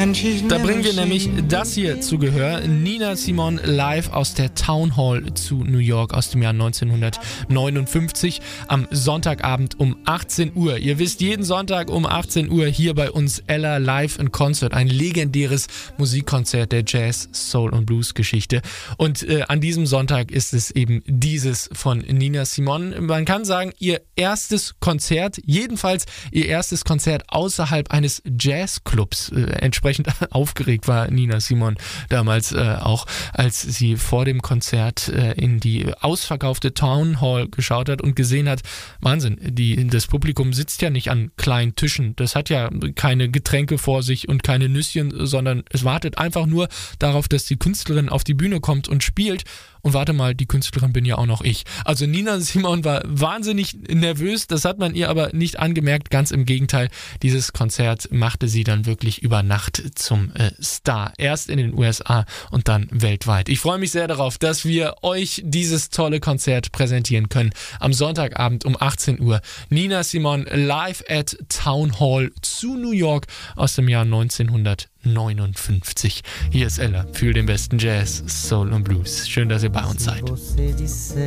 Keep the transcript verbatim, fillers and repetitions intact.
Da bringen wir nämlich das hier zu Gehör. Nina Simone live aus der Town Hall zu New York aus dem Jahr neunzehnhundertneunundfünfzig am Sonntagabend um achtzehn Uhr. Ihr wisst, jeden Sonntag um achtzehn Uhr hier bei uns Ella live in Concert. Ein legendäres Musikkonzert der Jazz, Soul und Blues Geschichte. Und äh, an diesem Sonntag ist es eben dieses von Nina Simone. Man kann sagen, ihr erstes Konzert, jedenfalls ihr erstes Konzert außerhalb eines Jazzclubs. Äh, entsprechend aufgeregt war Nina Simone damals äh, auch, als sie vor dem Konzert äh, in die ausverkaufte Town Hall geschaut hat und gesehen hat, Wahnsinn, die, das Publikum sitzt ja nicht an kleinen Tischen, das hat ja keine Getränke vor sich und keine Nüsschen, sondern es wartet einfach nur darauf, dass die Künstlerin auf die Bühne kommt und spielt. Und warte mal, die Künstlerin bin ja auch noch ich. Also Nina Simone war wahnsinnig nervös, das hat man ihr aber nicht angemerkt, ganz im Gegenteil. Dieses Konzert machte sie dann wirklich über Nacht zum äh, Star. Erst in den U S A und dann weltweit. Ich freue mich sehr darauf, dass wir euch dieses tolle Konzert präsentieren können. Am Sonntagabend um achtzehn Uhr. Nina Simone live at Town Hall zu New York aus dem Jahr neunzehnhundertneunundfünfzig. Hier ist Ella für den besten Jazz, Soul und Blues. Schön, dass ihr bei uns seid.